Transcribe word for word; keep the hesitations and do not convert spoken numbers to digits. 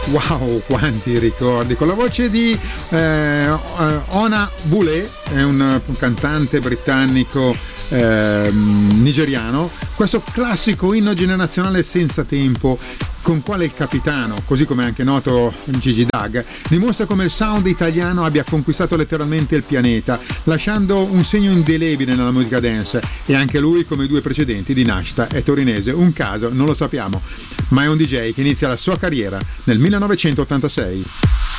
Wow, quanti ricordi, con la voce di eh, Ona Boulay, è un, un cantante britannico eh, nigeriano. Questo classico inno generazionale senza tempo, con quale il capitano, così come è anche noto Gigi Dag, dimostra come il sound italiano abbia conquistato letteralmente il pianeta, lasciando un segno indelebile nella musica dance. E anche lui, come i due precedenti di nascita, è torinese. Un caso, non lo sappiamo, ma è un D J che inizia la sua carriera nel millenovecentottantasei.